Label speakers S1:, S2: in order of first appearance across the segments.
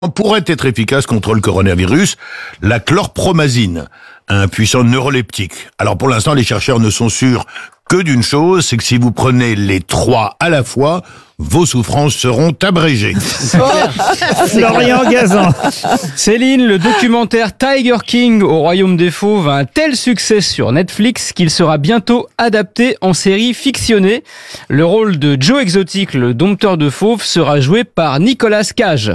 S1: pourrait être efficace contre le coronavirus, la chlorpromazine, un puissant neuroleptique. Alors pour l'instant, les chercheurs ne sont sûrs que d'une chose, c'est que si vous prenez les 3 à la fois, vos souffrances seront abrégées.
S2: Florian Gazan.
S3: Céline, le documentaire Tiger King au Royaume des Fauves a un tel succès sur Netflix qu'il sera bientôt adapté en série fictionnée. Le rôle de Joe Exotic, le dompteur de fauves, sera joué par Nicolas Cage.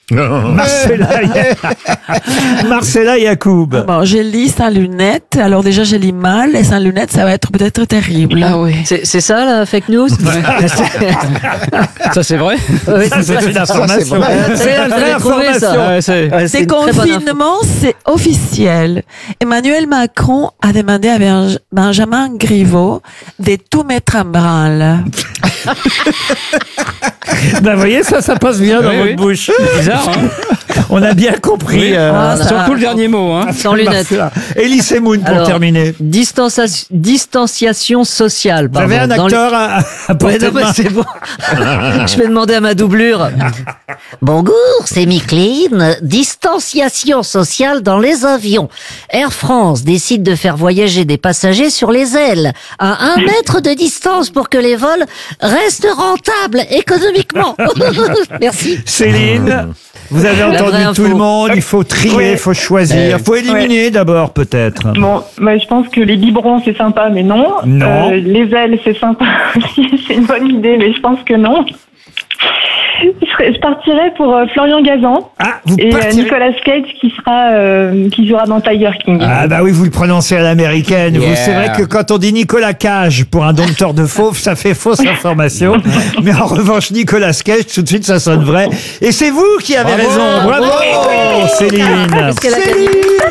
S2: Marcella Yacoub.
S4: Bon, je lis sans lunettes. Alors déjà, je lis mal et sans lunettes, ça va être peut-être terrible.
S3: Ah oui.
S5: C'est ça la fake news?
S3: Ça c'est vrai?
S5: Oui,
S2: Ça, c'est une information.
S5: C'est la vraie information.
S4: C'est confinement, c'est officiel. Emmanuel Macron a demandé à Benjamin Griveaux de tout mettre en branle.
S2: Ben, vous voyez, ça passe bien dans votre bouche.
S3: Bizarre, hein?
S2: On a bien compris.
S3: Surtout le dernier mot, hein.
S5: Sans lunettes.
S2: Elise Moon pour
S5: Alors,
S2: terminer.
S5: Distanciation sociale.
S2: Vous avez un
S5: Dans
S2: acteur à
S5: Ouais,
S2: portée de
S5: non, mais
S2: main.
S5: c'est bon. Je vais demander à ma doublure. Bonjour, c'est Micheline. Distanciation sociale dans les avions. Air France décide de faire voyager des passagers sur les ailes à 1 mètre de distance pour que les vols restent rentables économiquement. Merci.
S2: Céline, vous avez
S5: La
S2: entendu
S5: vraie
S2: tout
S5: info.
S2: le monde. Il faut trier, il faut choisir. Il faut éliminer d'abord, peut-être.
S6: Bon, je pense que les biberons, c'est sympa, mais non.
S2: Non.
S6: Les ailes, c'est sympa aussi, c'est une bonne idée, mais je pense que non. Je partirais pour Florian Gazan
S2: Ah, vous
S6: et
S2: partirez.
S6: Nicolas Cage qui jouera dans Tiger King.
S2: Ah bah oui, vous le prononcez à l'américaine.
S3: Yeah.
S2: C'est vrai que quand on dit Nicolas Cage pour un dompteur de fauves, ça fait fausse information. Mais en revanche, Nicolas Cage, tout de suite, ça sonne vrai. Et c'est vous qui avez raison. Bravo, Céline.
S5: Parce qu'elle a gagné.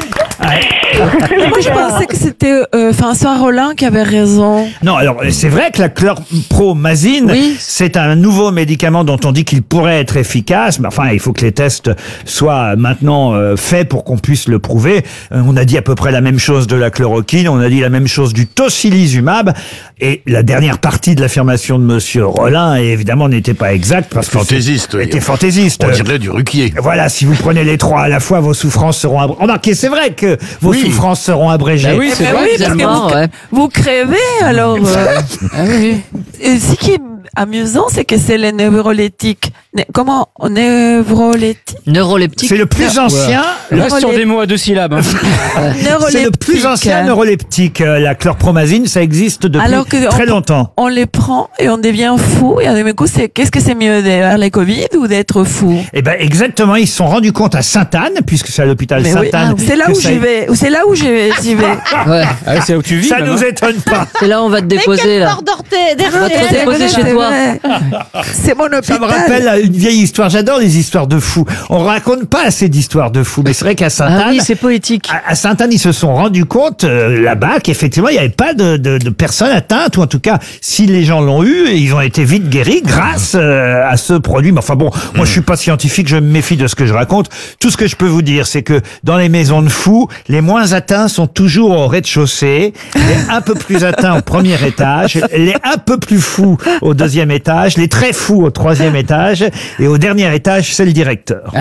S4: Moi, je pensais que c'était François Rollin qui avait raison.
S2: Non, alors c'est vrai que la chlorpromazine,
S5: Oui.
S2: c'est un nouveau médicament dont on dit qu'il pourrait être efficace. Mais enfin, il faut que les tests soient maintenant faits pour qu'on puisse le prouver. On a dit à peu près la même chose de la chloroquine, on a dit la même chose du tocilizumab. Et la dernière partie de l'affirmation de Monsieur Rollin, évidemment, n'était pas exacte parce que
S1: Fantaisiste, oui.
S2: était fantaisiste.
S1: On dirait du Ruquier.
S2: Voilà, si vous prenez les 3 à la fois, vos souffrances seront abrégées. Remarquez, c'est vrai que vos
S1: Oui.
S2: souffrances seront abrégées.
S3: Bah oui, c'est
S4: Mais
S3: vrai.
S4: oui, parce que
S5: Finalement, ouais.
S4: vous crevez, alors.
S3: Ah oui.
S4: Et ce qui est amusant, c'est que c'est les neuroleptiques. Comment? Neuroleptiques?
S5: Neuroleptique.
S2: C'est le plus ancien.
S3: Reste sur des mots à 2 syllabes. Hein.
S2: C'est le plus ancien neuroleptique. La chlorpromazine, ça existe depuis
S4: Alors que
S2: très longtemps.
S4: On les prend et on devient fou. Et d'un coup, qu'est-ce que c'est mieux d'avoir les Covid ou d'être fou?
S2: Eh ben exactement, ils se sont rendus compte à Sainte-Anne, puisque c'est à l'hôpital
S4: Mais oui,
S2: Sainte-Anne.
S4: c'est là
S2: que
S4: où
S2: ça-
S4: j'y vais. Ou c'est là où j'y vais.
S5: Ouais.
S3: Ah oui, c'est là où tu vis.
S2: Ça
S3: même,
S2: nous
S3: hein.
S2: étonne pas.
S5: C'est là où on va te déposer, là. On va te déposer chez toi.
S4: C'est mon hôpital.
S2: Ça me rappelle une vieille histoire. J'adore les histoires de fous. On raconte pas assez d'histoires de fous, mais c'est vrai qu'à Sainte-Anne,
S5: Ah oui, c'est poétique.
S2: à Sainte-Anne, ils se sont rendus compte là-bas qu'effectivement, il n'y avait pas de personnes atteintes, ou en tout cas, si les gens l'ont eu, ils ont été vite guéris grâce à ce produit. Mais enfin bon, moi je suis pas scientifique, je me méfie de ce que je raconte. Tout ce que je peux vous dire, c'est que dans les maisons de fous, les moins atteints sont toujours au rez-de-chaussée, les un peu plus atteints au premier étage, les un peu plus fous au deuxième étage, les très fous au troisième étage, et au dernier étage, c'est le directeur.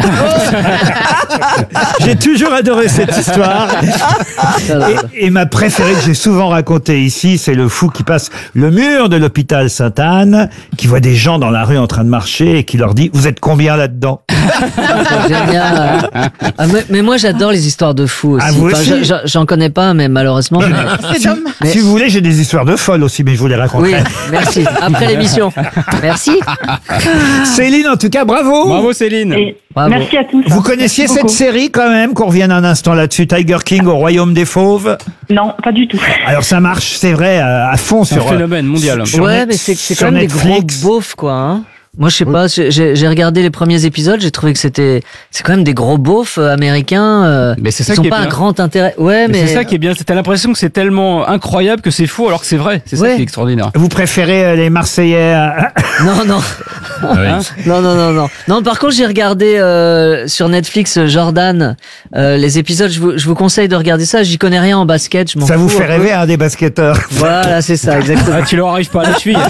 S2: J'ai toujours adoré cette histoire. Et ma préférée que j'ai souvent racontée ici, c'est le fou qui passe le mur de l'hôpital Sainte-Anne, qui voit des gens dans la rue en train de marcher et qui leur dit « Vous êtes combien là-dedans ?»
S5: C'est génial. Ah, mais moi, j'adore les histoires de fous aussi.
S2: Ah, vous aussi
S5: J'en connais pas, mais malheureusement. Mais-
S2: Si vous voulez, j'ai des histoires de folles aussi, mais je vous les
S5: Oui,
S2: raconterai.
S5: merci. Après l'émission. Merci.
S2: Céline, en tout cas, bravo.
S3: Bravo Céline.
S6: Et
S5: Bravo.
S6: merci à tous.
S2: Vous connaissiez
S6: Merci
S2: cette
S6: beaucoup.
S2: série quand même, qu'on revienne un instant là-dessus, Tiger King au Royaume des Fauves?
S6: Non, pas du tout.
S2: Alors ça marche, c'est vrai, à fond
S3: C'est un
S2: sur...
S3: phénomène mondial.
S2: sur
S5: Ouais,
S2: Net-
S5: mais c'est
S2: sur
S5: quand même des gros
S2: Netflix.
S5: beaufs, quoi. Hein. Moi, je sais pas, j'ai regardé les premiers épisodes, j'ai trouvé que c'est quand même des gros beaufs américains.
S3: Mais c'est ça
S5: ils ont
S3: qui est
S5: pas
S3: bien.
S5: un grand intérêt. Ouais,
S3: Mais
S5: mais.
S3: c'est ça qui est bien. T'as l'impression que c'est tellement incroyable que c'est faux alors que c'est vrai. C'est ça
S5: Ouais.
S3: qui est extraordinaire.
S2: Vous préférez les Marseillais
S5: Non, non. Non, par contre, j'ai regardé sur Netflix Jordan les épisodes. Je vous conseille de regarder ça. J'y connais rien en basket. Je m'en
S2: Ça
S5: fous
S2: vous fait
S5: un peu.
S2: rêver à des basketteurs.
S5: Voilà, c'est ça, exactement.
S3: Tu leur arrives pas à la cheville.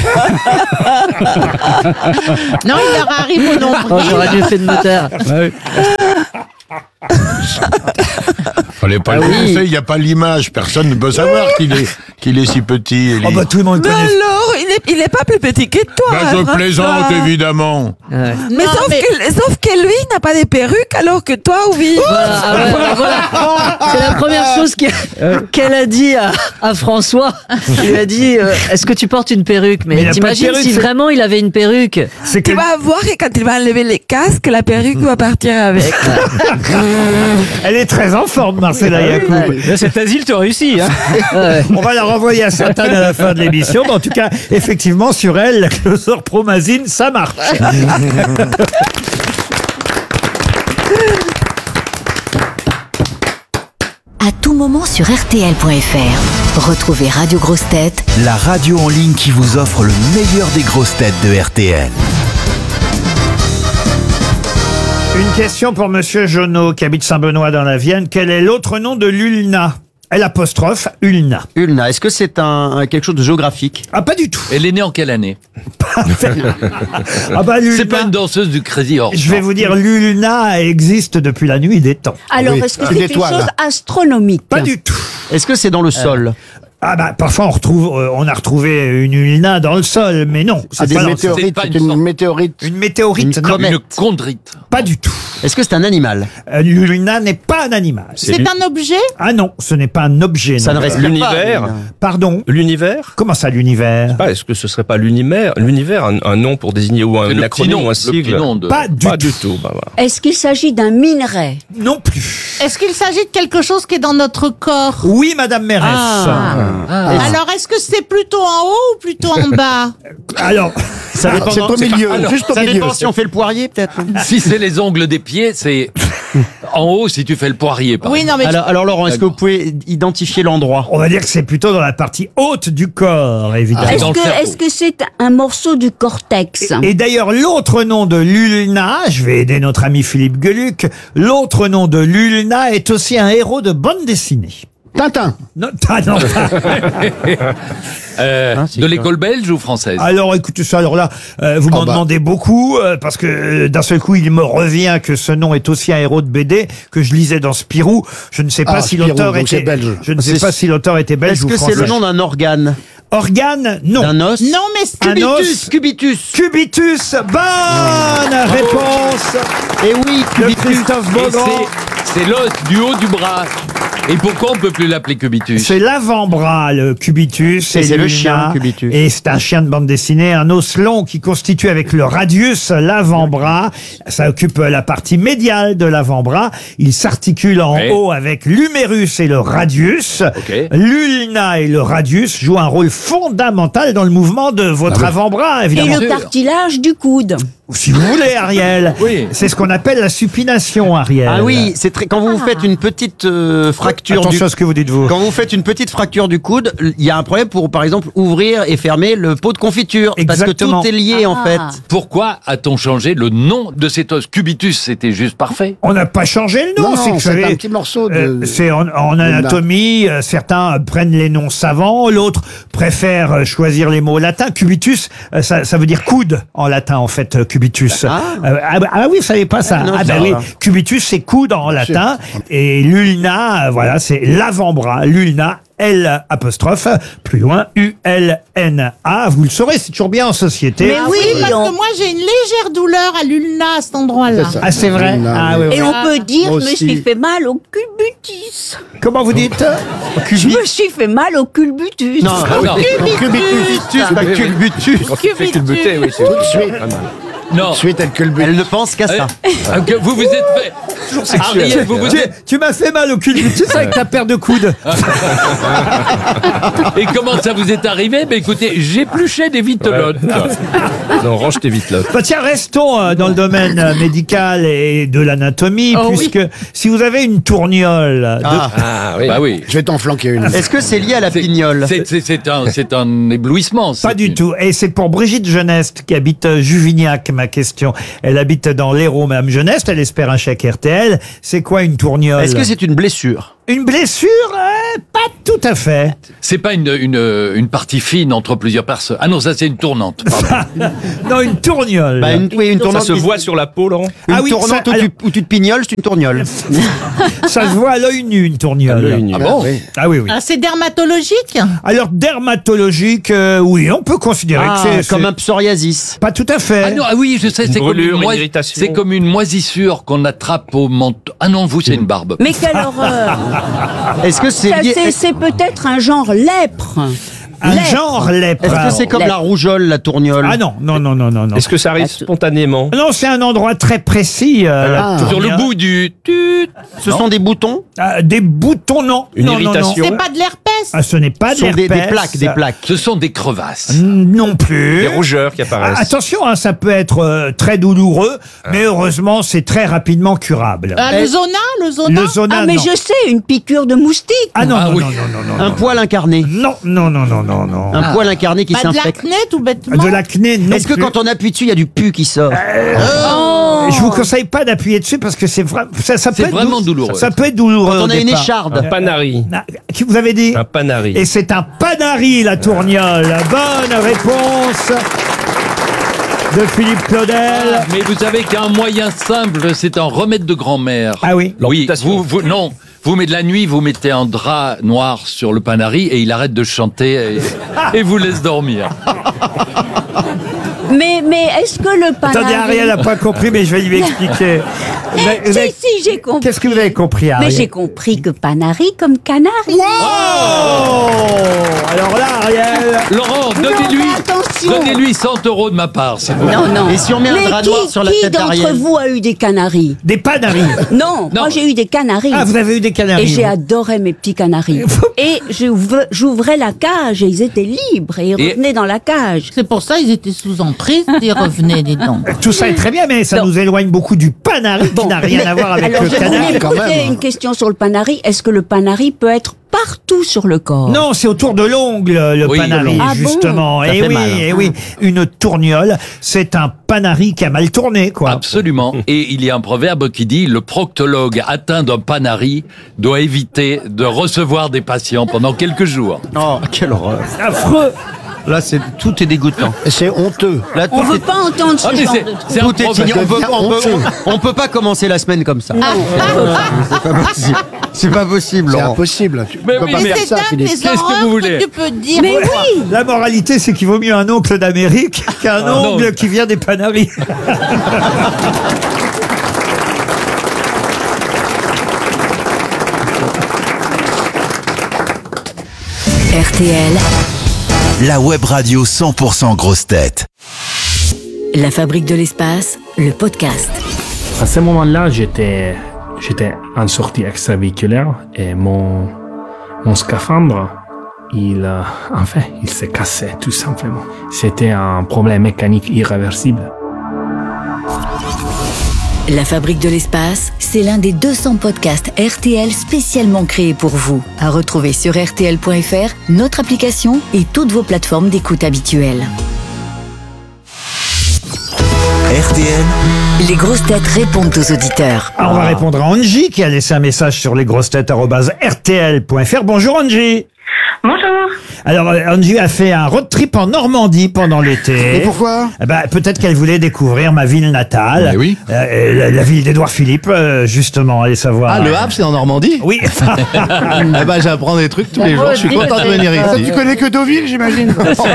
S7: Non, il leur arrive au nombril.
S5: Oh, j'aurais dû faire de moteur.
S1: Fallait pas le penser, il n'y a pas l'image. Personne ne peut savoir qu'il est si petit. Élie.
S2: Oh bah tout le monde
S4: Mais
S2: connaît.
S4: alors, il est pas plus petit que toi.
S1: Ben, je
S4: François.
S1: plaisante, évidemment.
S5: Ouais.
S4: Mais
S7: Non,
S4: sauf que lui n'a pas de perruque alors que toi, oui.
S5: Voilà, ah ouais, voilà. C'est la première chose qu'elle a dit à François. Il a dit est-ce que tu portes une perruque?
S2: Mais il
S5: Mais
S2: a pas de
S5: t'imagines
S2: perruque,
S5: si
S2: c'est-
S5: vraiment il avait une perruque?
S2: C'est que
S4: Tu vas voir que quand il va enlever les casques, la perruque va partir avec.
S2: elle est très en forme, Marcella Yacoub.
S3: Là, cet asile te réussit. Hein.
S5: Ouais.
S2: On va la renvoyer à certaines à la fin de l'émission. Mais en tout cas, effectivement, sur elle, la chlorpromazine, ça marche.
S8: À tout moment sur RTL.fr. Retrouvez Radio Grosses Têtes
S9: La radio en ligne qui vous offre le meilleur des grosses têtes de RTL.
S2: Une question pour Monsieur Jonot, qui habite Saint-Benoît dans la Vienne. Quel est l'autre nom de l'ulna? L'apostrophe ulna.
S10: Ulna, est-ce que c'est quelque chose de géographique?
S2: Ah, pas du tout.
S11: Elle est née en quelle année?
S2: Ah bah l'ulna.
S11: C'est pas une danseuse du Crazy Horse.
S2: Je vais vous dire, l'ulna existe depuis la nuit des temps.
S12: Alors,
S10: Oui,
S12: est-ce que
S10: une
S12: c'est une
S10: étoile.
S12: chose astronomique?
S2: Pas du tout.
S10: Est-ce que c'est dans le sol?
S2: Ah bah parfois on a retrouvé une ulna dans le sol, mais non, c'est
S10: des
S2: pas dans le sol.
S11: C'est
S10: météorites,
S11: pas
S10: c'est
S11: une
S10: une
S11: sorte-
S10: météorite.
S2: Une météorite,
S10: Une
S2: non,
S10: comète.
S11: Une chondrite.
S2: pas du tout.
S10: Est-ce que c'est un animal?
S2: L'ulna n'est pas un animal.
S7: C'est un objet?
S2: Ah non, ce n'est pas un objet.
S10: Ça
S2: non.
S10: ne respire pas.
S13: L'univers.
S2: Pardon.
S13: L'univers.
S2: Comment ça, l'univers?
S13: Est-ce que ce serait pas l'univers, un nom pour désigner ou
S11: C'est
S13: un
S11: le petit
S13: acronyme
S11: nom,
S13: ou un
S11: le
S13: sigle?
S11: petit nom de...
S2: Pas du
S13: Pas
S2: tout.
S13: du tout. Bah, voilà.
S12: Est-ce qu'il s'agit d'un minerai?
S2: Non plus.
S7: Est-ce qu'il s'agit de quelque chose qui est dans notre corps?
S2: Oui, Madame Mérès.
S7: Alors, est-ce que c'est plutôt en haut ou plutôt en bas?
S2: Alors,
S10: Ça dépend.
S11: c'est au milieu, juste au
S10: Ça
S11: milieu.
S10: dépend si on fait le poirier, peut-être.
S11: Si c'est les ongles des pieds, c'est en haut si tu fais le poirier. par
S7: Oui, non, mais
S10: Alors Laurent, est-ce que vous pouvez identifier l'endroit?
S2: on va dire que c'est plutôt dans la partie haute du corps, évidemment.
S11: dans le cerveau.
S12: Est-ce que c'est un morceau du cortex?
S2: Et d'ailleurs, l'autre nom de l'ulna, je vais aider notre ami Philippe Gueluc, l'autre nom de l'ulna est aussi un héros de bande dessinée.
S10: Tintin.
S2: Non, non.
S11: de l'école belge ou française?
S2: Alors écoutez ça, alors là, vous m'en demandez beaucoup, parce que d'un seul coup, il me revient que ce nom est aussi un héros de BD que je lisais dans Spirou. Je ne sais pas si
S10: Spirou,
S2: l'auteur
S10: donc
S2: était
S10: c'est belge.
S2: Je ne sais pas si l'auteur était belge
S10: Est-ce
S2: ou
S10: que
S2: français.
S10: c'est le nom d'un organe?
S2: Organe, non.
S10: D'un os?
S7: non, mais
S2: Un os.
S10: Cubitus.
S2: Cubitus, bonne réponse
S10: Eh oui,
S2: de
S10: Cubitus.
S2: Christophe
S11: Et
S2: Beaugrand.
S11: c'est l'os du haut du bras. Et pourquoi on peut plus l'appeler cubitus?
S2: C'est l'avant-bras, le cubitus.
S10: Et c'est le
S2: l'ulna.
S10: chien, Cubitus.
S2: Et c'est un chien de bande dessinée, un os long qui constitue avec le radius l'avant-bras. Ça occupe la partie médiale de l'avant-bras. Il s'articule en
S11: Oui.
S2: haut avec l'humérus et le radius.
S11: Ok.
S2: L'ulna et le radius jouent un rôle fondamental dans le mouvement de votre avant-bras,
S12: Et
S2: évidemment.
S12: le cartilage du coude?
S2: Si vous voulez, Ariel.
S11: Oui.
S2: C'est ce qu'on appelle la supination, Ariel.
S10: Ah oui, c'est très. Quand vous faites une petite fracture
S2: Attention à ce que vous dites, vous.
S10: Quand vous faites une petite fracture du coude, il y a un problème pour, par exemple, ouvrir et fermer le pot de confiture.
S2: Exactement.
S10: Parce que tout est lié, en fait.
S11: Pourquoi a-t-on changé le nom de cet os? Cubitus, c'était juste parfait.
S2: On n'a pas changé le nom. c'est que vous savez,
S10: morceau
S2: c'est en anatomie, certains prennent les noms savants, l'autre préfère choisir les mots latins. Cubitus, ça veut dire coude en latin, en fait, cubitus. Ah oui, vous savez pas ça.
S10: Non,
S2: Ah
S10: ça
S2: bah oui,
S10: va.
S2: cubitus, c'est coude en latin. Et l'ulna, voilà, c'est l'avant-bras. L'ulna, L apostrophe, plus loin, U-L-N-A. Vous le saurez, c'est toujours bien en société.
S12: Mais oui,
S7: parce que moi j'ai une légère douleur à l'ulna à cet endroit-là.
S2: Ah, c'est vrai? Ah oui,
S12: Et
S2: oui.
S12: on peut dire,
S10: Moi
S12: je me
S10: aussi.
S12: suis fait mal au culbutus.
S2: Comment vous dites?
S12: Je me suis fait mal au culbutus.
S10: Non, cubitus, c'est pas culbutus.
S11: Culbuté, oui, c'est tout de suite. Non.
S10: Elle ne pense qu'à ça.
S11: Que vous vous êtes fait. Toujours Ariel, vous vous êtes.
S2: Tu m'as fait mal au culbutus avec ta paire de coudes.
S11: Et comment ça vous est arrivé? Ben écoutez, j'épluchais des vitelottes.
S13: Non, range tes vite là.
S2: Bah tiens, restons dans le domaine médical et de l'anatomie,
S7: Oh,
S2: puisque si vous avez une tourniole,
S13: Ah oui.
S11: Bah oui.
S10: Je vais t'en flanquer une. Est-ce que c'est lié à la pignole?
S11: C'est un éblouissement.
S2: pas du tout. Et c'est pour Brigitte Jeuneste qui habite Juvignac ma question. Elle habite dans l'Hérault, Madame Geneste. Elle espère un chèque RTL. C'est quoi une tourniole?
S10: Est-ce que c'est une blessure?
S2: Une blessure? Pas tout à fait.
S11: C'est pas une partie fine entre plusieurs personnes. Ah non, ça c'est une tournante.
S2: Non, une tourniole.
S10: Bah, une tournante.
S13: Ça se voit sur la peau, Laurent?
S10: Une tournante où tu te pignoles, c'est une tourniole.
S2: Ça se voit à l'œil nu, une tourniole.
S13: À l'œil nu.
S10: Ah bon?
S2: Ah oui, oui.
S7: Ah, c'est dermatologique?
S2: Alors, dermatologique, oui, on peut considérer que c'est
S10: comme un psoriasis.
S2: Pas tout à fait.
S11: Ah non, ah oui, je sais,
S13: Une
S11: c'est comme
S13: brûlure,
S11: une,
S13: une irritation.
S11: c'est comme une moisissure qu'on attrape au menton. Ah non, vous, c'est une barbe.
S12: Mais quelle horreur.
S10: Est-ce que c'est lié...
S12: C'est peut-être un genre lèpre.
S2: Un genre lèpre.
S10: Est-ce que c'est comme la rougeole, la tourniole?
S2: Ah non, non, non, non, non, non.
S13: Est-ce que ça arrive spontanément?
S2: Non, c'est un endroit très précis. la
S11: Sur le
S2: tourniole.
S11: bout du...
S10: Ce sont des boutons?
S2: Des boutons, non.
S13: Une
S2: Non, non, non.
S13: irritation?
S7: C'est pas de l'herpès?
S2: Ah, ce n'est pas
S10: Ce sont
S2: de
S10: des
S2: l'herpès.
S10: plaques.
S11: Ce sont des crevasses.
S2: Non plus.
S13: Des rougeurs qui apparaissent.
S2: Attention, hein, ça peut être très douloureux, mais heureusement, c'est très rapidement curable.
S7: Le zona? Le zona?
S2: Le zona,
S12: Ah, mais
S2: non.
S12: je sais, une piqûre de moustique.
S2: Ah non,
S11: Ah
S2: non,
S11: oui.
S2: non, non, non, non.
S10: Un poil incarné?
S2: Non, non, non, non, non, non.
S10: Un poil incarné qui
S7: Pas de
S10: s'infecte?
S7: l'acné, tout bêtement?
S2: De l'acné, non.
S10: Est-ce que
S2: plus.
S10: quand on appuie dessus, il y a du pu qui sort?
S2: Je vous conseille pas d'appuyer dessus parce que ça peut
S11: C'est
S2: être
S11: vraiment douloureux.
S2: Ça peut être douloureux.
S10: Quand on
S2: au
S10: a une
S2: départ.
S10: écharde?
S13: Un panari.
S2: Qui vous avez dit?
S13: Un panari.
S2: Et c'est un panari, la tourniole. Bonne réponse de Philippe Claudel.
S11: Mais vous savez qu'un moyen simple, c'est un remède de grand-mère.
S2: Ah oui.
S11: Oui, non. Vous mettez de la nuit, vous mettez un drap noir sur le panari et il arrête de chanter et vous laisse dormir.
S12: Mais est-ce que le panari...
S2: Attendez, Ariel n'a pas compris, mais je vais lui expliquer.
S12: Si, j'ai compris.
S2: Qu'est-ce que vous avez compris, Ariel?
S12: Mais j'ai compris que panari comme canari.
S2: Oh alors là, Ariel...
S11: Laurent,
S12: Non, mais attention.
S11: donnez-lui 100 € de ma part, s'il vous plaît.
S12: Non, non.
S10: Et si on met un
S12: Mais
S10: drap noir sur la tête
S12: Qui d'entre
S10: d'Ariel?
S12: vous a eu des canaris?
S2: Des panaris.
S12: Non, moi j'ai eu des canaris.
S2: Ah, vous avez eu des canaris.
S12: Et j'ai adoré mes petits canaris. Et j'ouvrais la cage et ils étaient libres et ils revenaient dans la cage.
S7: C'est pour ça ils étaient sous emprise, ils revenaient, dis donc.
S2: Tout ça est très bien, mais ça
S12: Non.
S2: nous éloigne beaucoup du panari qui n'a rien à voir avec
S12: Alors
S2: le
S12: je
S2: canari.
S12: voulais poser une question sur le panari. Est-ce que le panari peut être partout sur le corps?
S2: Non, c'est autour de l'ongle, le
S11: Oui,
S2: panari,
S12: Ah bon?
S2: justement.
S10: Ça
S2: Et
S10: fait
S2: oui,
S10: mal.
S2: et oui, une tourniole, c'est un panari qui a mal tourné, quoi.
S11: Absolument. Et il y a un proverbe qui dit le proctologue atteint d'un panari doit éviter de recevoir des patients pendant quelques jours.
S10: Oh, quelle horreur.
S2: Affreux.
S10: Là, tout est dégoûtant.
S14: C'est honteux.
S10: Là,
S12: On
S10: tout
S12: veut
S10: est-
S12: pas entendre ce
S11: Ah, mais
S12: genre
S11: c'est-
S12: de truc.
S11: c'est un
S10: Tout est
S11: proverbe.
S10: ignorant. On peut pas commencer la semaine comme ça. C'est pas possible. C'est pas possible,
S14: C'est
S10: Laurent.
S14: impossible. Tu
S11: Mais
S14: peux
S11: oui,
S14: pas
S11: mais
S14: faire ça,
S7: C'est
S14: Philippe.
S7: des
S11: Qu'est-ce que
S7: horreurs
S11: vous voulez?
S7: tu peux dire.
S12: Mais oui.
S2: La moralité, c'est qu'il vaut mieux un oncle d'Amérique qu'un
S11: non.
S2: ongle qui vient des panaris.
S8: RTL,
S9: La web radio 100% grosse tête.
S8: la fabrique de l'espace, le podcast.
S15: À ce moment-là, j'étais en sortie extravéhiculaire et mon scaphandre, il s'est cassé tout simplement. C'était un problème mécanique irréversible.
S8: La fabrique de l'espace, c'est l'un des 200 podcasts RTL spécialement créés pour vous. À retrouver sur RTL.fr, notre application et toutes vos plateformes d'écoute habituelles.
S9: RTL,
S8: Les grosses têtes répondent aux auditeurs.
S2: On va répondre à Angie qui a laissé un message sur lesgrossetêtes@rtl.fr. Bonjour Angie.
S6: Bonjour.
S2: Alors Angie a fait un road trip en Normandie pendant l'été.
S14: Et pourquoi?
S2: Peut-être qu'elle voulait découvrir ma ville natale.
S1: Mais oui.
S2: La ville d'Édouard Philippe, justement, allez savoir.
S14: Ah, le Havre, c'est en Normandie?
S2: Oui.
S14: J'apprends des trucs tous les jours. Je suis content de venir ici. Tu connais que Deauville, j'imagine?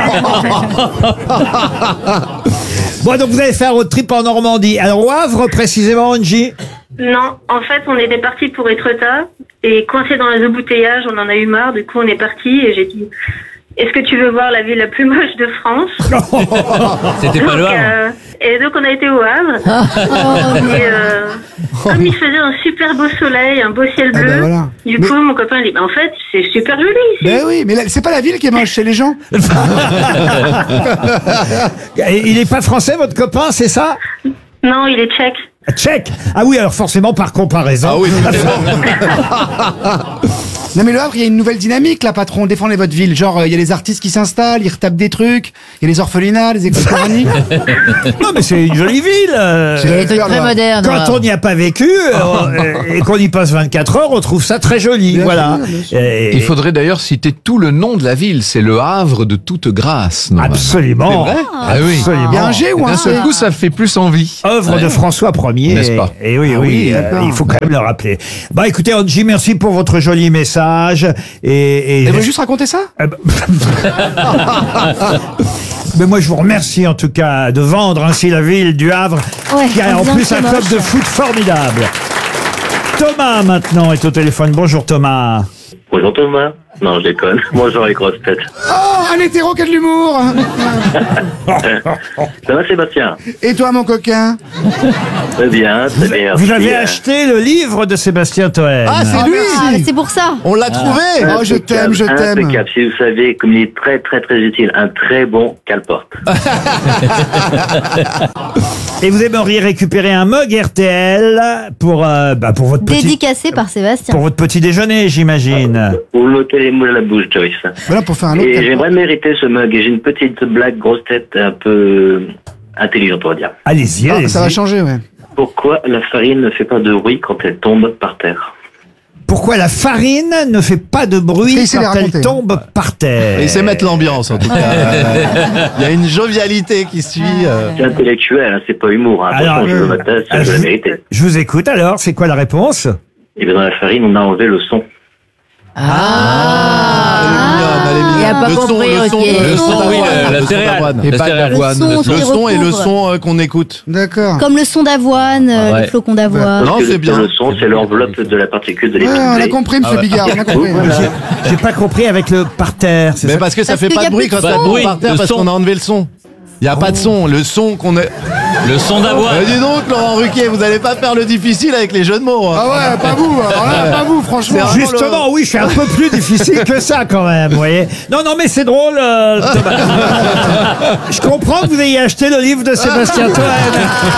S2: Bon, donc vous avez fait un road trip en Normandie. Alors au Havre, précisément, Angie?
S6: Non, en fait, on était parti pour Étretat et coincé dans les embouteillages, on en a eu marre. Du coup, on est parti et j'ai dit est-ce que tu veux voir la ville la plus moche de France?
S3: C'était pas le Havre.
S6: Et donc, on a été au Havre. Et comme il faisait un super beau soleil, un beau ciel bleu,
S14: voilà.
S6: du coup, mon copain dit en fait, c'est super joli ici.
S14: Ben oui, mais c'est pas la ville qui est moche, c'est les gens.
S2: Et il est pas français, votre copain, c'est ça?
S6: Non, il est tchèque.
S2: Tchèque. Ah oui, alors forcément par comparaison.
S1: Ah oui,
S16: Non mais Le Havre, il y a une nouvelle dynamique là, patron. Défendez votre ville. Genre, il y a les artistes qui s'installent, ils retapent des trucs. Il y a les orphelinats, les écoles coraniques.
S2: Non, mais c'est une jolie ville.
S16: C'est des trucs très modernes.
S2: Quand on n'y a pas vécu et qu'on y passe 24 heures, on trouve ça très joli. Voilà.
S17: Il faudrait d'ailleurs citer tout le nom de la ville. C'est le Havre de toute grâce.
S2: Absolument.
S17: C'est vrai oui.
S2: Absolument.
S16: Il y a un G ou un
S17: D'un seul
S16: C?
S17: coup, ça fait plus envie.
S2: Œuvre de François Ier.
S17: N'est-ce pas?
S2: Et oui, il faut quand même le rappeler. Bah écoutez, Angie, merci pour votre joli message. Et
S16: vous juste raconter ça?
S2: Mais moi, je vous remercie en tout cas de vendre ainsi la ville du Havre, qui a en plus un club de foot formidable. Thomas, maintenant, est au téléphone. Bonjour Thomas.
S18: Bonjour Thomas. Non, je déconne. Bonjour les grosses têtes.
S16: Oh, un hétéro qui a de l'humour.
S18: Ça va Sébastien?
S16: Et toi, mon coquin?
S18: Très bien, très bien.
S2: Vous avez acheté le livre de Sébastien Toen.
S16: Ah, c'est lui.
S12: C'est pour ça.
S16: On l'a trouvé. Oh, je t'aime, je t'aime.
S18: Impeccable. Si vous savez, comme il est très très très utile, un très bon cale-porte.
S2: Et vous aimeriez récupérer un mug RTL pour votre petit...
S12: Dédicacé par Sébastien.
S2: Pour votre petit déjeuner, j'imagine.
S18: Vous mettez les moules à la bouche, Joyce.
S16: Voilà pour faire un autre.
S18: Et j'aimerais mériter ce mug. Et j'ai une petite blague grosse tête un peu intelligente, on va dire.
S2: Allez-y, allez-y.
S16: Ça va changer, ouais.
S18: Pourquoi la farine ne fait pas de bruit quand elle tombe par terre?
S2: Pourquoi la farine ne fait pas de bruit quand elle tombe par terre?
S14: Et c'est mettre l'ambiance, en tout cas. Il y a une jovialité qui suit.
S18: C'est intellectuel, hein, c'est pas humour. Hein.
S2: Alors,
S18: Attention, je veux ma tasse, je veux la mériter.
S2: Je vous écoute alors, c'est quoi la réponse?
S18: Et bien dans la farine, on a enlevé le son.
S5: Il a pas compris,
S14: le son,
S17: oui, la céréale. Et pas d'avoine.
S14: Le son et le son qu'on écoute.
S16: D'accord.
S12: Comme le son d'avoine, les flocons d'avoine.
S14: Non, c'est bien.
S18: Le son, c'est l'enveloppe de la particule de
S16: Ouais,
S18: l'épice.
S16: on a compris, monsieur Bigard, on a compris.
S2: J'ai pas compris avec le par terre.
S14: Mais parce que ça fait pas de bruit quand ça tombe par terre, parce qu'on a enlevé le son. Il n'y a pas de son. Le son qu'on est...
S11: Le son d'avoine.
S14: Dis donc, Laurent Ruquier, vous allez pas faire le difficile avec les jeux de mots.
S16: Ah ouais, pas vous. Alors là, pas vous, franchement.
S2: Justement, oui, je suis un peu plus difficile que ça quand même, vous voyez. Non, mais c'est drôle, Thomas. Je comprends que vous ayez acheté le livre de Sébastien Toen.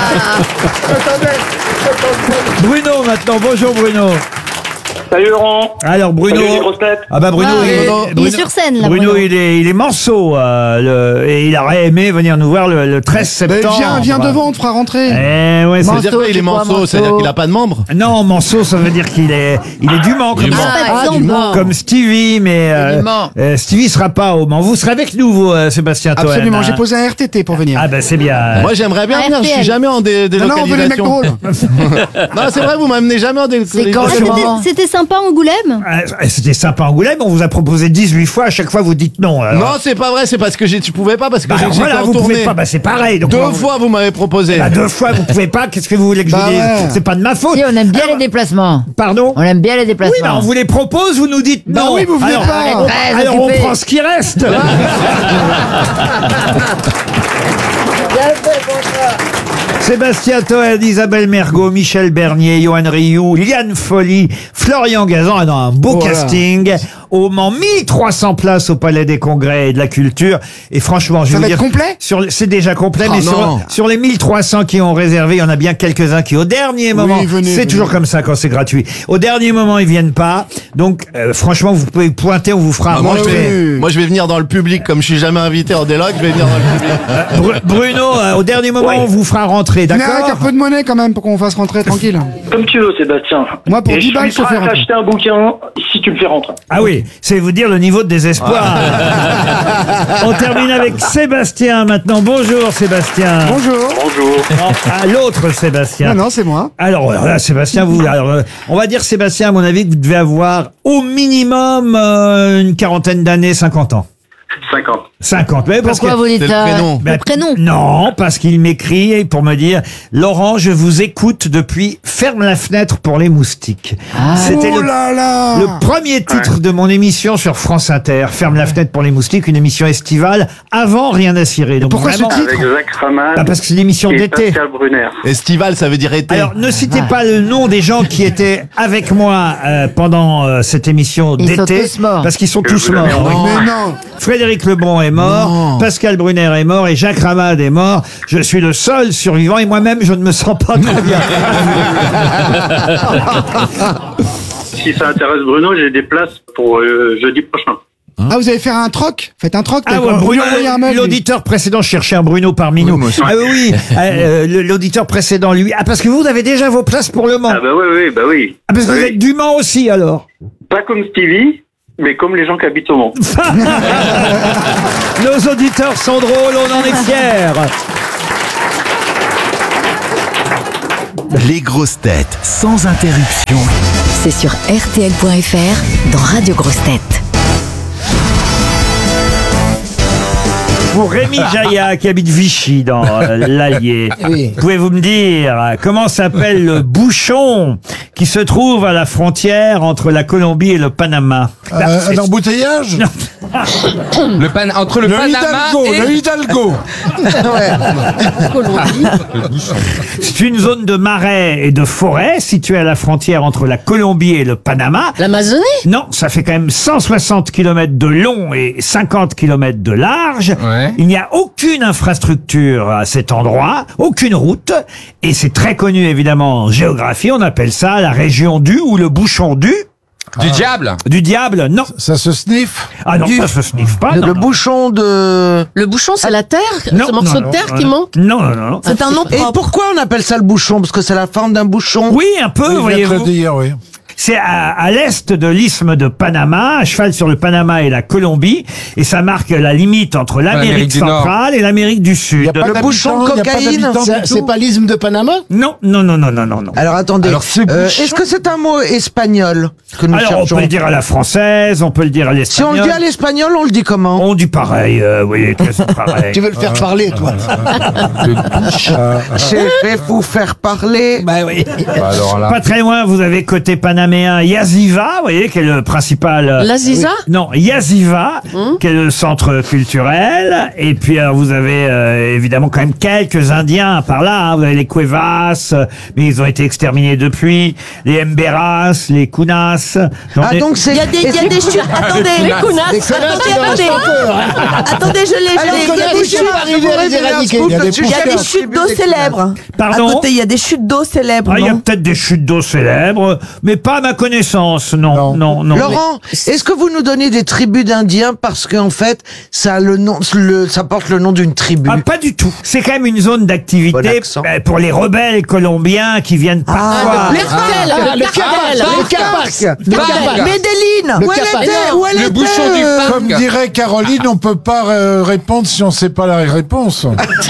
S2: Bruno, maintenant. Bonjour, Bruno.
S19: Salut Laurent.
S2: Alors Bruno,
S19: salut les grosses têtes.
S2: ah bah Bruno,
S12: il est sur scène là.
S2: Bruno, il est manceau et il aurait aimé venir nous voir le 13 septembre.
S16: Viens devant, on te fera rentrer.
S2: Ouais,
S14: ça veut dire qu'il est manceau, ça veut dire qu'il a pas de membres.
S2: Non, manceau, ça veut dire qu'il est du Mans, comme Stevie, mais Stevie sera pas au Mans. Vous serez avec nous, vous, Sébastien Toen.
S16: Absolument, j'ai posé un RTT pour venir.
S2: Ah bah c'est bien.
S14: Moi j'aimerais bien venir, je suis jamais en délocalisation.
S16: Non, on veut les mecs drôles.
S14: Non, c'est vrai, vous m'amenez jamais en délocalisation.
S12: C'était sympa Angoulême?
S2: C'était sympa Angoulême, on vous a proposé 18 fois, à chaque fois vous dites non. Alors.
S14: Non, c'est pas vrai, c'est parce que tu pouvais pas, parce que j'étais
S2: voilà,
S14: en
S2: vous
S14: tournée.
S2: pouvez pas, c'est pareil. Donc
S14: 2 fois vous m'avez proposé.
S2: 2 fois vous pouvez pas, qu'est-ce que vous voulez que je vous dise? C'est pas de ma faute.
S5: Si, on aime bien les déplacements.
S2: Pardon?
S5: On aime bien les déplacements.
S2: Oui, mais on vous les propose, vous nous dites non.
S16: oui, vous venez pas.
S2: Alors on prend ce qui reste. Sébastien Toen, Isabelle Mergo, Michel Bernier, Johan Rioux, Liane Folly, Florian Gazan, un beau casting. Au Mans, 1300 places au Palais des Congrès et de la Culture. Et franchement, je vais vous dire,
S16: complet?
S2: C'est déjà complet, mais sur les 1300 qui ont réservé, il y en a bien quelques-uns qui, au dernier moment, c'est toujours comme ça quand c'est gratuit. Au dernier moment, ils viennent pas. Donc, franchement, vous pouvez pointer, on vous fera
S14: moi, je vais venir dans le public, comme je suis jamais invité en déloc, je vais venir dans le public.
S2: Bruno, au dernier moment, on vous fera rentrer, d'accord?
S16: Avec un peu de monnaie quand même pour qu'on fasse rentrer tranquille.
S19: Comme tu veux, Sébastien.
S16: Moi, pour 10 balles, je te fais rentrer.
S19: Acheter un bouquin si tu me fais rentrer.
S2: Ah oui, c'est vous dire le niveau de désespoir. On termine avec Sébastien maintenant. Bonjour Sébastien.
S16: Bonjour.
S2: À l'autre Sébastien.
S16: Non, c'est moi.
S2: Alors là, Sébastien, on va dire Sébastien, à mon avis, que vous devez avoir au minimum une quarantaine d'années, 50 ans. 50. Mais
S5: pourquoi vous dites ça?
S12: Le prénom?
S2: Non, parce qu'il m'écrit pour me dire « Laurent, je vous écoute depuis Ferme la fenêtre pour les moustiques ». C'était le premier titre de mon émission sur France Inter, Ferme la fenêtre pour les moustiques, une émission estivale avant Rien à cirer. Donc
S16: pourquoi
S2: vraiment,
S16: ce titre?
S19: Avec Jacques Ramad.
S2: Parce que c'est une émission
S19: et
S2: d'été.
S19: Pascal Brunner.
S14: Estival, ça veut dire été.
S2: Alors, ne citez pas le nom des gens qui étaient avec moi pendant cette émission d'été.
S5: Ils sont tous morts.
S2: Parce qu'ils sont tous morts.
S16: Mais non.
S2: Frédéric Lebon est mort, Pascal Brunner est mort et Jacques Ramad est mort. Je suis le seul survivant et moi-même, je ne me sens pas très bien.
S19: si ça intéresse Bruno, j'ai des places pour jeudi prochain.
S16: Ah, vous allez faire un troc? Faites un troc.
S2: Ah ouais, Bruno, l'auditeur précédent cherchait un Bruno parmi nous. Ah oui, l'auditeur précédent, lui. Ah, parce que vous avez déjà vos places pour le Mans.
S19: Ah bah oui.
S2: Ah, parce que vous êtes du Mans aussi, alors.
S19: Pas comme Stevie, mais comme les gens qui habitent au Mans.
S2: Nos auditeurs sont drôles, on en est fiers.
S9: Les grosses têtes sans interruption.
S8: C'est sur RTL.fr dans Radio Grosses Têtes.
S2: Pour Rémi Jaillat, qui habite Vichy, dans l'Allier, pouvez-vous me dire comment s'appelle le bouchon qui se trouve à la frontière entre la Colombie et le Panama?
S20: Un embouteillage?
S17: Entre le Panama et...
S20: Le Hidalgo.
S2: C'est une zone de marais et de forêt située à la frontière entre la Colombie et le Panama.
S5: L'Amazonie?
S2: Non, ça fait quand même 160 km de long et 50 km de large.
S17: Ouais.
S2: Il n'y a aucune infrastructure à cet endroit, aucune route, et c'est très connu évidemment en géographie. On appelle ça la région du ou le bouchon du.
S17: Du diable?
S2: Du diable, non.
S20: Ça se sniffe?
S2: Ah non, ça se sniffe pas.
S5: Le
S2: bouchon de...
S5: Le bouchon, c'est la terre?
S2: Non,
S5: Ce morceau de terre qui manque?
S2: Non, non, non.
S5: C'est un nom propre.
S21: Et pourquoi on appelle ça le bouchon? Parce que c'est la forme d'un bouchon?
S2: Oui, un peu, voyez-vous.
S20: Oui.
S2: C'est à l'est de l'isthme de Panama, à cheval sur le Panama et la Colombie, et ça marque la limite entre l'Amérique centrale et l'Amérique du Sud.
S21: Le bouchon de cocaïne?
S20: C'est pas l'isthme de Panama?
S2: Non, non, non, non, non, non.
S21: Alors attendez, est-ce que c'est un mot espagnol que nous
S2: Alors
S21: cherchons?
S2: on peut le dire à la française, on peut le dire à
S21: Si
S2: l'espagnol.
S21: on le dit à l'espagnol, on le dit comment?
S2: On dit pareil, oui, c'est pareil.
S20: Tu veux le faire parler, toi?
S21: Je vais vous faire parler.
S2: Bah oui.
S17: alors là...
S2: Pas très loin, vous avez côté panaméen Yaziva, vous voyez, qui est le principal...
S5: L'Aziza?
S2: Non, Yaziva, qui est le centre culturel. Et puis, vous avez évidemment quand même quelques Indiens par là. Hein. Vous avez les Cuevas, mais ils ont été exterminés depuis. Les Emberas, les Kunas.
S21: Donc c'est...
S4: Il y a des chutes. Attendez,
S5: Les Kunas.
S4: Attendez, je l'ai. Il y a des chutes. Il y a des chutes d'eau célèbres.
S2: Pardon?
S4: À côté, il y a des chutes d'eau célèbres.
S2: Ah, il y a
S4: non
S2: peut-être des chutes d'eau célèbres, mais pas à ma connaissance. Non.
S21: Laurent, est-ce que vous nous donnez des tribus d'Indiens parce qu'en fait, ça a le nom, ça porte le nom d'une tribu?
S2: Ah, pas du tout. C'est quand même une zone d'activité pour les rebelles colombiens qui viennent parfois.
S21: Le Capac.
S20: Medellín.
S21: Où elle était?
S17: Le bouchon du Pac.
S20: Comme dirait Caroline, on peut pas répondre si on sait pas la réponse.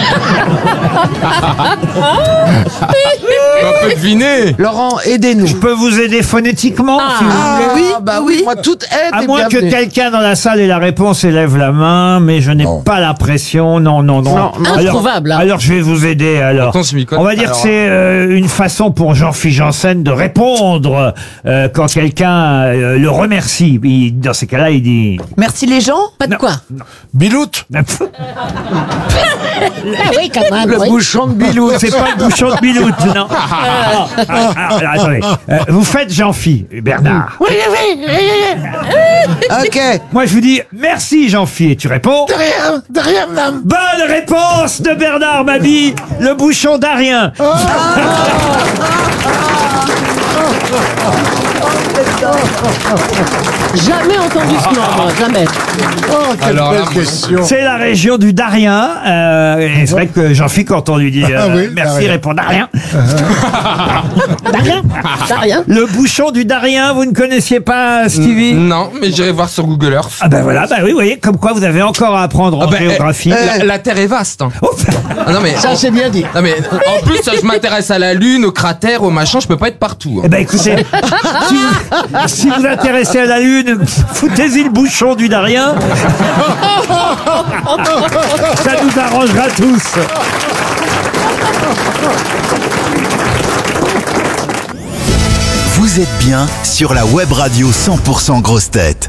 S17: On peut deviner.
S21: Laurent, aidez-nous.
S2: Je peux vous aider phonétiquement si vous voulez.
S21: Oui. Moi, toute aide
S2: À
S21: est
S2: moins que
S21: bienvenue.
S2: quelqu'un dans la salle ait la réponse et lève la main, mais je n'ai pas l'impression. Non.
S5: Introuvable.
S2: Alors je vais vous aider. Alors,
S17: Pourtant, je m'y connais.
S2: on va dire que c'est une façon pour Jean-Philippe Janssen de répondre quand quelqu'un le remercie. Dans ces cas-là, il dit.
S4: Merci les gens.
S5: Pas de quoi?
S20: Biloute.
S5: Oui, quand même.
S21: Le bouchon de Biloute.
S2: C'est pas le bouchon de Biloute, non. Attendez. Vous faites Jean-Philippe, Bernard.
S21: Oui. Ok.
S2: Moi, je vous dis merci, Jean-Philippe. Et tu réponds.
S20: De rien, madame.
S2: Bonne réponse de Bernard Mabie, le bouchon d'Arien.
S5: Jamais entendu ce nom, moi, jamais.
S20: Quelle
S17: Alors là,
S20: belle question.
S2: C'est la région du Darien. Et c'est vrai que Jean-Philippe, quand on lui dit
S20: oui,
S2: merci,
S20: Darien.
S2: répond Darien.
S5: Darien.
S2: Le bouchon du Darien, vous ne connaissiez pas, Stevie?
S17: Non, mais j'irai voir sur Google Earth.
S2: Ah ben voilà, oui, vous voyez, comme quoi vous avez encore à apprendre en géographie.
S17: La Terre est vaste. Hein. Non, mais,
S20: Ça, c'est bien dit.
S17: Non mais en plus je m'intéresse à la Lune, aux cratères, aux machins, je peux pas être partout.
S2: Eh ben écoutez, si vous intéressez à la Lune, foutez-y le bouchon du Darien. Ça nous arrangera tous.
S9: Vous êtes bien sur la web radio 100% grosses têtes.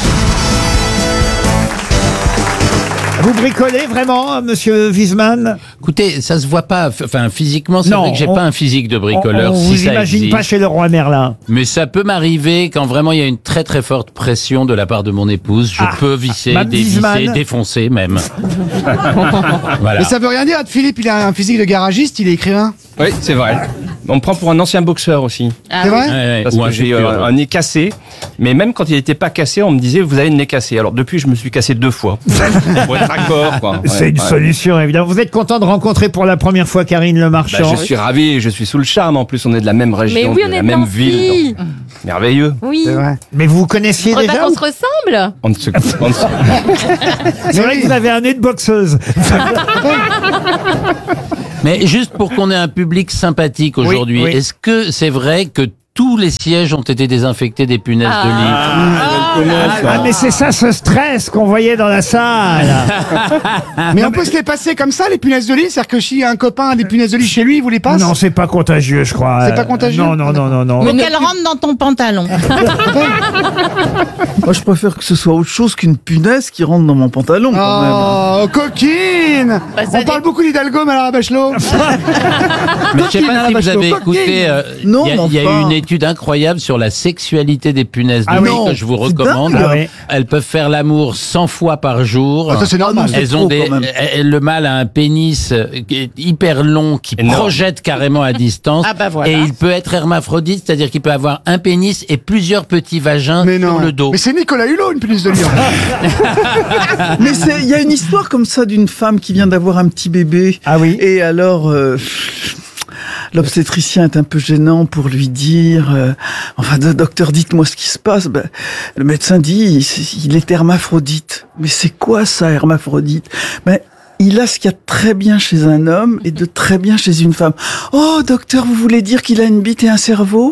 S2: Vous bricolez vraiment, monsieur Wiesmann?
S11: Écoutez, ça se voit pas. Enfin, physiquement, c'est
S2: Non,
S11: vrai que j'ai pas un physique de bricoleur.
S2: On
S11: si
S2: vous
S11: ça
S2: imagine
S11: existe.
S2: pas chez le roi Merlin.
S11: Mais ça peut m'arriver quand vraiment il y a une très très forte pression de la part de mon épouse. Je peux visser,
S2: Mme
S11: dévisser,
S2: Wiesmann.
S11: défoncer même. Voilà.
S16: Mais ça veut rien dire, Philippe, il a un physique de garagiste, il est écrivain.
S3: Oui, c'est vrai.
S13: On me prend pour un ancien boxeur aussi.
S7: Ah
S16: C'est
S7: oui.
S16: vrai
S13: Parce
S11: Ou
S13: que
S11: un
S13: j'ai
S11: futur.
S13: un nez cassé. Mais même quand il n'était pas cassé, on me disait vous avez le nez cassé. Alors depuis, je me suis cassé 2 fois. Pour être d'accord, quoi.
S2: C'est
S13: Ouais,
S2: une
S13: ouais.
S2: solution, évidemment. Vous êtes content de rencontrer pour la première fois Karine Le Marchand?
S13: Bah, je suis ravi, je suis sous le charme. En plus, on est de la même région,
S22: Mais oui, on
S13: de
S22: est
S13: la
S22: de
S13: même
S22: Nancy.
S13: ville. donc, merveilleux.
S22: Oui.
S16: C'est vrai.
S2: Mais vous vous connaissiez
S22: On croit
S2: déjà
S22: pas qu'on
S2: ou-
S22: se ressemble.
S13: On ne se-
S2: C'est vrai que vous avez un nez de boxeuse.
S11: Mais juste pour qu'on ait un public sympathique aujourd'hui,
S2: oui.
S11: est-ce que c'est vrai que tous les sièges ont été désinfectés des punaises de lit?
S2: Ah, mais c'est ça ce stress qu'on voyait dans la salle.
S16: Mais on peut se les passer comme ça, les punaises de lit. C'est-à-dire que si un copain a des punaises de lit chez lui, il vous les passe?
S2: Non, c'est pas contagieux, je crois.
S16: C'est pas contagieux?
S2: Non, non, non, non, non.
S7: Faut qu'elle rentre dans ton pantalon.
S23: Moi, je préfère que ce soit autre chose qu'une punaise qui rentre dans mon pantalon, quand même.
S16: Oh, coquine! On parle beaucoup d'Hidalgo, mais alors Bachelot.
S11: Mais je sais pas si vous avez écouté,
S23: Non,
S11: il y a
S23: mais
S11: eu
S23: enfin.
S11: une étude incroyable sur la sexualité des punaises de
S2: Ah
S11: lit
S2: oui.
S11: que je vous
S23: C'est
S11: recommande.
S23: dingue.
S2: Ah oui.
S11: Elles peuvent faire l'amour 100 fois par jour.
S16: Ah, ça, c'est normal.
S23: c'est
S11: Elles ont
S23: trop,
S11: des,
S23: quand même.
S11: le mâle a un pénis qui est hyper long qui
S13: Énorme.
S11: projette carrément à distance.
S7: Ah bah voilà.
S11: Et il peut être hermaphrodite, c'est-à-dire qu'il peut avoir un pénis et plusieurs petits vagins
S16: Mais non.
S11: sur le dos.
S16: Mais c'est Nicolas Hulot, une punaise de lit.
S23: Mais il y a une histoire comme ça d'une femme qui vient d'avoir un petit bébé.
S2: Ah oui.
S23: Et alors, l'obstétricien est un peu gênant pour lui dire, enfin, docteur, dites-moi ce qui se passe. Ben, le médecin dit, il est hermaphrodite. Mais c'est quoi ça, hermaphrodite? Ben, il a ce qu'il y a de très bien chez un homme et de très bien chez une femme. Oh, docteur, vous voulez dire qu'il a une bite et un cerveau?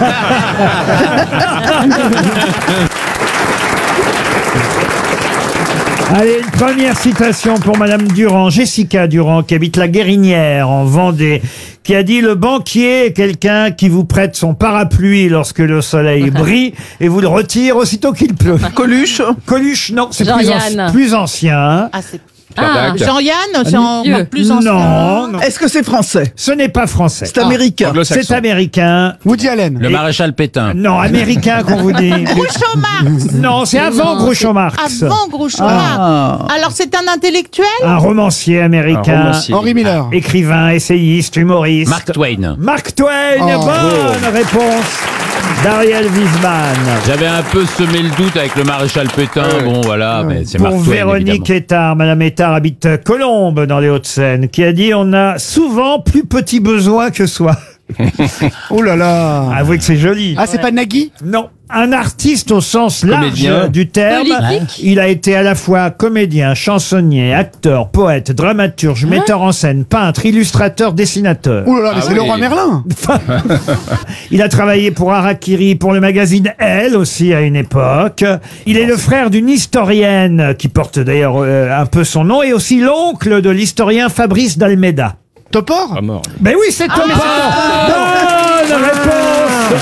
S2: Allez, une première citation pour Madame Durand, Jessica Durand, qui habite la Guérinière, en Vendée, qui a dit « Le banquier est quelqu'un qui vous prête son parapluie lorsque le soleil brille et vous le retire aussitôt qu'il pleut. »
S23: Coluche?
S2: Coluche, non, c'est
S22: Jean-Yann.
S2: plus ancien.
S7: Ah, c'est...
S13: Ah.
S7: Jean-Yann, c'est
S22: Vieux.
S7: plus ancien.
S2: Non, non.
S23: Est-ce que c'est français?
S2: Ce n'est pas français.
S23: C'est américain.
S13: Anglo-saxon.
S2: C'est américain.
S16: Woody Allen.
S11: Le maréchal Pétain.
S2: Non, américain qu'on vous dit.
S7: Groucho Marx.
S2: Non, c'est avant Groucho Marx.
S7: Avant Groucho
S23: Ah.
S7: Marx. Alors, c'est un intellectuel?
S2: Un romancier américain.
S13: Un romancier.
S16: Henry Miller.
S2: Écrivain, essayiste, humoriste.
S11: Mark Twain.
S2: Mark Twain,
S16: Oh.
S2: bonne réponse d'Ariel Wiesmann.
S11: J'avais un peu semé le doute avec le maréchal Pétain. Bon, voilà, mais c'est
S2: Pour
S11: Mark Twain,
S2: Véronique
S11: évidemment.
S2: Ettard, Madame Ettard habite Colombes dans les Hauts-de-Seine, qui a dit « On a souvent plus petit besoin que soi
S16: Oh là là. ».
S2: Avouez que c'est joli.
S16: Ah, c'est pas Nagui?
S2: Non, un artiste au sens large
S13: Comédien.
S2: du terme.
S22: Politique.
S2: Il a été à la fois comédien, chansonnier, acteur, poète, dramaturge, metteur en scène, peintre, illustrateur, dessinateur.
S16: Oh là là, mais
S13: Ah
S16: c'est
S13: oui.
S16: Leroy Merlin.
S2: Il a travaillé pour Harakiri, pour le magazine Elle aussi à une époque. Il est le frère d'une historienne qui porte d'ailleurs un peu son nom et aussi l'oncle de l'historien Fabrice d'Almeida.
S16: Topor?
S13: Pas mort.
S2: Ben oui, c'est Topor. Bonne réponse.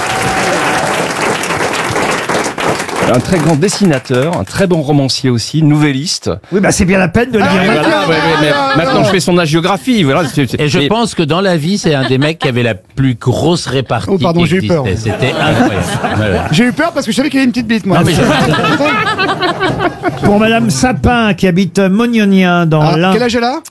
S13: Un très grand dessinateur, un très bon romancier aussi, nouvelliste.
S2: Oui, bah c'est bien la peine de le dire.
S13: Voilà, mais maintenant je fais son agiographie. Voilà,
S11: Et je pense que dans la vie, c'est un des mecs qui avait la plus grosse répartie.
S16: Oh, pardon,
S11: qui
S16: j'ai eu peur.
S11: existait. C'était incroyable. Ouais, ouais.
S16: J'ai eu peur parce que je savais qu'il avait une petite bite, moi.
S11: Non, mais
S2: Pour Madame Sapin qui habite Mognonien dans
S16: Ah,
S2: l'Ain.
S16: quel âge elle a?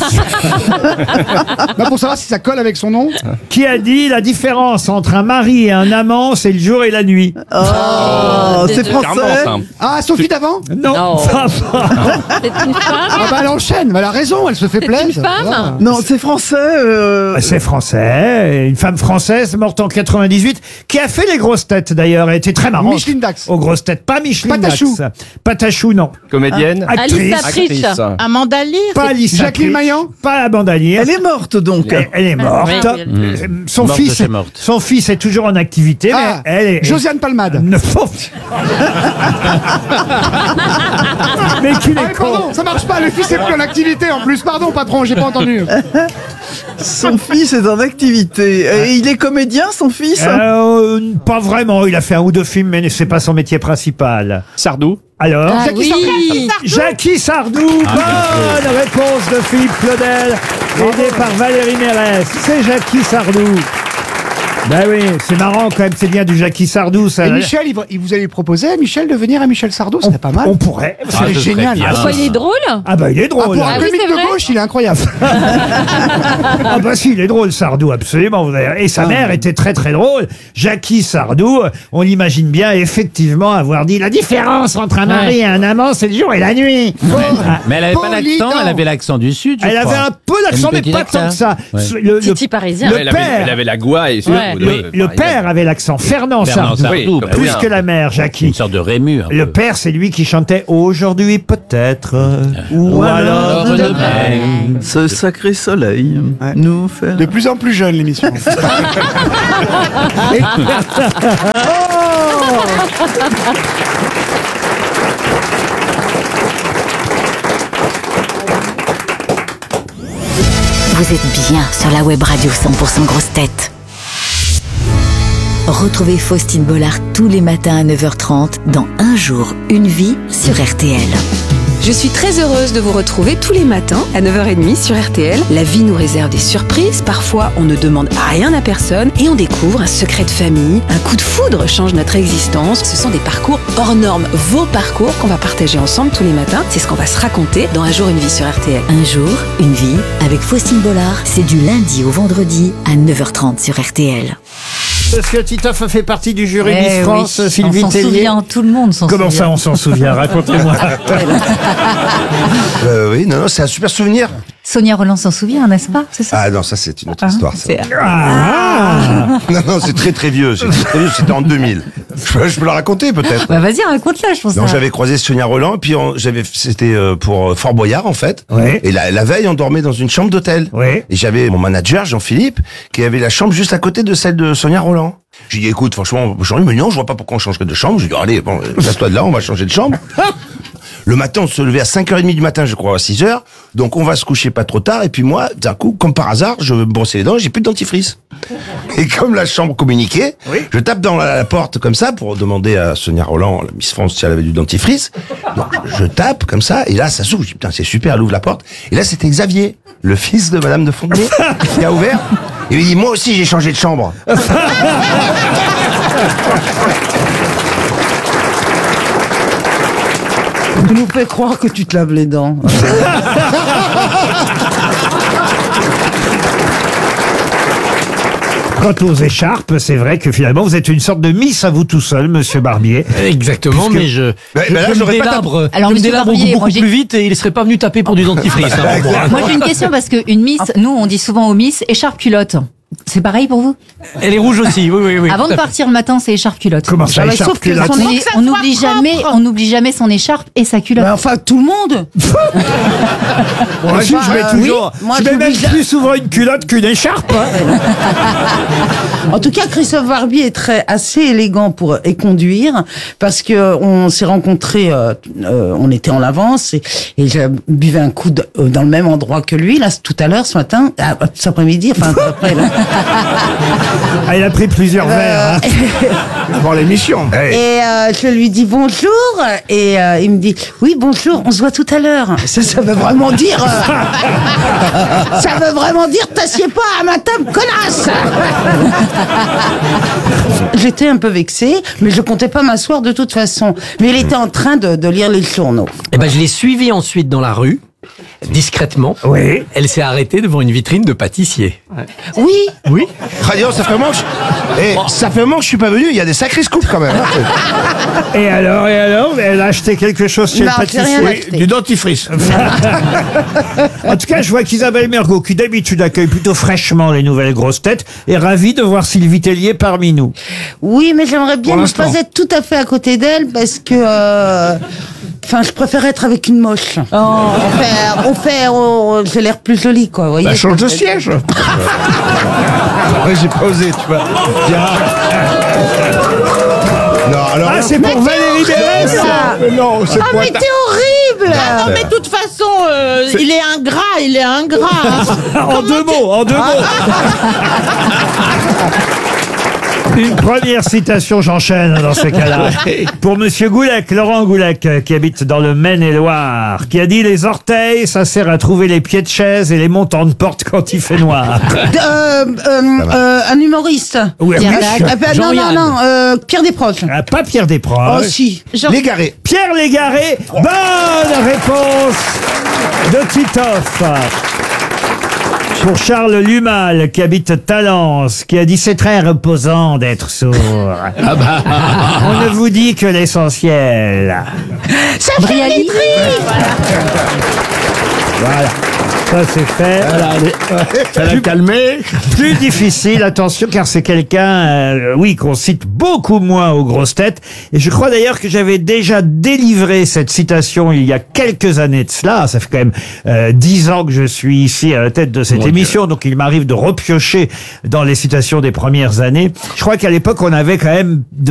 S16: Bah, pour savoir si ça colle avec son nom.
S2: Qui a dit la différence entre un mari et un amant, c'est le jour et la nuit.
S23: Oh, c'est français.
S16: Ah, Sophie d'avant?
S2: Non.
S22: C'est une femme.
S16: Ah bah elle enchaîne, mais elle a raison, elle se fait
S22: C'est
S16: plaisir.
S22: une femme.
S23: Non, c'est français.
S2: C'est français, une femme française morte en 98, qui a fait les grosses têtes d'ailleurs, elle était très marrante.
S16: Micheline Dax.
S2: Aux grosses têtes, pas Micheline
S16: Patachou.
S2: Dax. Patachou, non.
S13: comédienne.
S2: Actrice.
S22: Alice Apriche.
S13: Actrice.
S7: Amanda Lear?
S2: Pas Alice
S16: Jacqueline
S2: Apriche,
S16: Maillan?
S2: pas Amanda Lear.
S23: Elle est morte donc.
S2: Elle est morte.
S22: Oui.
S2: Son
S11: Morte,
S2: fils,
S11: c'est morte.
S2: son fils est toujours en activité,
S16: Ah,
S2: mais elle est.
S16: Josiane Palmade.
S2: Ne faut- Mais qu'il
S16: Ah,
S2: est
S16: mais
S2: con.
S16: pardon, ça marche pas, le fils est plus en activité en plus. Pardon, patron, j'ai pas entendu.
S23: Son fils est en activité. Et il est comédien, son fils?
S2: Pas vraiment, il a fait un ou deux films, mais c'est pas son métier principal.
S13: Sardou.
S2: Alors
S22: Ah oui.
S2: Jackie Sardou, bonne réponse de Philippe Claudel, aidé par Valérie Mérès. C'est Jackie Sardou. Bah oui, c'est marrant quand même, c'est bien du Jackie Sardou, ça.
S16: Et Michel, il vous allez proposer à Michel de venir à Michel Sardou, c'est pas mal.
S2: On pourrait.
S16: C'est génial.
S22: Pourquoi il est drôle?
S2: Ah bah il est drôle.
S16: Pour un comique
S22: c'est vrai.
S16: de gauche, il est incroyable.
S2: Ah bah si, il est drôle, Sardou, absolument. Et sa mère était très très drôle. Jackie Sardou, on l'imagine bien effectivement avoir dit la différence entre un mari et un amant, c'est le jour et la nuit.
S6: Mais elle avait pas l'accent, elle avait l'accent du Sud.
S2: Elle avait un peu l'accent, mais pas tant que ça.
S22: Titi parisien.
S2: Le père.
S13: Elle avait la gouaille. Et
S2: Le père avait l'accent, Fernand Sardou,
S13: bah
S2: plus que la mère, Jackie.
S6: Une sorte de Rému.
S2: Le père, c'est lui qui chantait Aujourd'hui peut-être, ou alors demain.
S23: Ce sacré soleil nous fait...
S16: De plus en plus jeune, l'émission.
S8: Vous êtes bien sur la web radio 100% grosses têtes. Retrouvez Faustine Bollard tous les matins à 9h30 dans Un jour, une vie sur RTL.
S10: Je suis très heureuse de vous retrouver tous les matins à 9h30 sur RTL. La vie nous réserve des surprises. Parfois, on ne demande rien à personne et on découvre un secret de famille. Un coup de foudre change notre existence. Ce sont des parcours hors normes. Vos parcours qu'on va partager ensemble tous les matins. C'est ce qu'on va se raconter dans Un jour, une vie sur RTL.
S8: Un jour, une vie avec Faustine Bollard. C'est du lundi au vendredi à 9h30 sur RTL.
S2: Est-ce que Titoff a fait partie du jury Miss
S15: oui,
S2: France, Sylvie
S15: on s'en
S2: Tellier?
S15: souvient, tout le monde s'en souvient.
S2: Comment ça, on s'en souvient? Racontez-moi.
S24: Oui, non, c'est un super souvenir.
S15: Sonia Rolland s'en souvient, n'est-ce pas? C'est ça?
S24: Ah non, ça c'est une autre histoire. Ça. Non, c'est très très vieux. C'était en 2000. Je peux la raconter peut-être.
S15: Bah vas-y, raconte-la, je pense.
S24: Donc j'avais croisé Sonia Rolland, puis c'était pour Fort Boyard en fait.
S2: Ouais.
S24: Et la veille, on dormait dans une chambre d'hôtel.
S2: Ouais.
S24: Et j'avais mon manager Jean-Philippe qui avait la chambre juste à côté de celle de Sonia Rolland. J'ai dit écoute, franchement, Jean-Philippe me dit non, je vois pas pourquoi on changerait de chambre. J'ai dit allez, bon, passe-toi de là, on va changer de chambre. Le matin, on se levait à 5h30 du matin, je crois, à 6h. Donc, on va se coucher pas trop tard. Et puis moi, d'un coup, comme par hasard, je me brossais les dents, j'ai plus de dentifrice. Et comme la chambre communiquait, je tape dans la porte comme ça pour demander à Sonia Rolland, la Miss France, si elle avait du dentifrice. Donc, je tape comme ça, et là, ça s'ouvre. Je dis, putain, c'est super, elle ouvre la porte. Et là, c'était Xavier, le fils de Madame de Fontenay, qui a ouvert. Et il dit, moi aussi, j'ai changé de chambre.
S21: Tu nous fais croire que tu te laves les dents.
S2: Quant aux écharpes, c'est vrai que finalement, vous êtes une sorte de Miss à vous tout seul, monsieur Barbier.
S6: Exactement,
S2: Puisque-
S6: mais je
S24: là,
S6: me
S24: j'aurais pas
S6: délabre,
S15: Alors,
S6: je me
S15: monsieur
S6: délabre
S15: Barbier,
S6: beaucoup
S15: moi, j'ai-
S6: plus vite et il serait pas venu taper pour du dentifrice. hein, pour moi, hein.
S15: Moi j'ai une question parce qu'une Miss, nous on dit souvent aux Miss écharpe culotte. C'est pareil pour vous?
S6: Elle est rouge aussi, oui.
S15: Avant
S6: tout
S15: de
S6: à fait.
S15: partir le matin, c'est écharpe culotte.
S2: Comment ça, écharpe
S15: sauf que
S2: culotte?
S15: on
S7: Faut que ça
S15: on
S7: soit
S15: n'oublie
S7: propre.
S15: jamais, on n'oublie jamais son écharpe et sa culotte.
S21: Mais enfin, tout le monde.
S2: Moi, je mets toujours.
S21: oui, moi,
S2: je mets même
S21: j'oublie
S2: plus souvent une culotte qu'une écharpe.
S21: En tout cas, Christophe Barbier est assez élégant pour conduire parce que on s'est rencontrés, on était en avance et j'ai buvais un coup dans le même endroit que lui là tout à l'heure ce matin, cet après-midi, enfin après là.
S2: Ah, il a pris plusieurs verres. hein.
S24: Avant l'émission.
S21: Et je lui dis bonjour et il me dit oui bonjour, on se voit tout à l'heure. Ça veut vraiment dire ça veut vraiment dire t'assieds pas à ma table, connasse. J'étais un peu vexée, mais je comptais pas m'asseoir de toute façon. Mais il était en train de lire les journaux.
S6: Eh ben, je l'ai suivie ensuite dans la rue, discrètement.
S2: Oui.
S6: Elle s'est arrêtée devant une vitrine de pâtissier.
S21: Oui.
S6: Oui.
S24: Radio, ça fait un moment que ça fait un moment que je suis pas venu, il y a des sacrés scoops quand même.
S2: Et alors, elle a acheté quelque chose chez
S21: Non,
S2: le
S21: j'ai rien
S2: pâtissier.
S21: acheté.
S2: Du dentifrice. En tout cas, je vois qu'Isabelle Mergo, qui d'habitude accueille plutôt fraîchement les nouvelles grosses têtes, est ravie de voir Sylvie Tellier parmi nous.
S21: Oui, mais j'aimerais bien
S2: Pour
S21: ne
S2: l'instant.
S21: pas être tout à fait à côté d'elle parce que enfin, je préfère être avec une moche. J'ai l'air plus jolie, quoi. Vous voyez.
S24: Bah, change de siège. Ouais, j'ai pas osé, tu vois. Non, alors.
S2: Ah, c'est pour Valérie Mérès.
S24: Non, c'est
S7: Ah, mais t'es horrible! Ah non, mais de toute façon, il est ingrat.
S2: En deux mots. Une première citation, j'enchaîne dans ces cas-là. Pour Monsieur Goulec, Laurent Goulec, qui habite dans le Maine-et-Loire, qui a dit: les orteils, ça sert à trouver les pieds de chaise et les montants de porte quand il fait noir.
S21: Un humoriste.
S2: Oui,
S21: Pierre
S2: oui.
S21: Dac. Pierre Desproges.
S2: Ah, pas Pierre Desproges.
S21: Oh si.
S24: Légaré.
S2: Pierre Légaré. Bonne réponse de Titoff. Pour Charles Lumal, qui habite Talence, qui a dit: c'est très reposant d'être sourd. On ne vous dit que l'essentiel.
S21: Sacha Guitry.
S2: Voilà. Ça, c'est fait.
S24: Ça l'a calmé.
S2: Plus difficile, attention, car c'est quelqu'un, oui, qu'on cite beaucoup moins aux grosses têtes. Et je crois d'ailleurs que j'avais déjà délivré cette citation il y a quelques années de cela. Ça fait quand même 10 ans que je suis ici à la tête de cette émission, donc il m'arrive de repiocher dans les citations des premières années. Je crois qu'à l'époque, on avait quand même